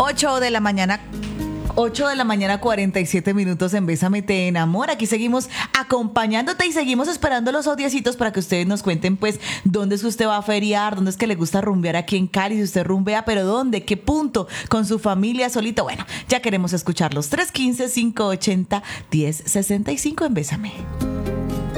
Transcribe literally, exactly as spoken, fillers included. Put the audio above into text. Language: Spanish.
ocho de la mañana. ocho de la mañana, cuarenta y siete minutos en Bésame Te Enamora. Aquí seguimos acompañándote y seguimos esperando los audiecitos para que ustedes nos cuenten, pues, dónde es que usted va a feriar, dónde es que le gusta rumbear aquí en Cali, si usted rumbea, pero dónde, qué punto, con su familia, solito. Bueno, ya queremos escucharlos. tres uno cinco, cinco ocho cero, uno cero seis cinco en Bésame.